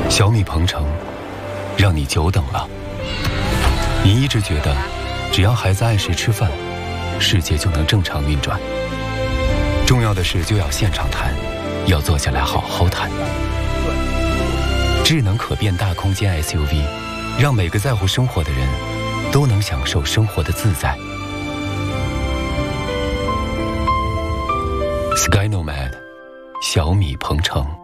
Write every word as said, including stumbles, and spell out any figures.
小米鹏程，让你久等了。你一直觉得，只要孩子按时吃饭，世界就能正常运转。重要的事就要现场谈，要坐下来好好谈。智能可变大空间 S U V， 让每个在乎生活的人都能享受生活的自在。Sky Nomad， 小米鹏程。